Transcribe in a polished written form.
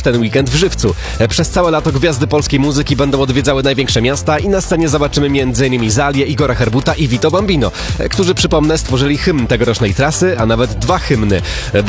ten weekend w Żywcu. Przez całe lato gwiazdy polskiej muzyki będą odwiedzały największe miasta i na scenie zobaczymy m.in. Zalię, Igora Herbuta i Vito Bambino, którzy, przypomnę, stworzyli hymn tegorocznej trasy, a nawet 2 hymny.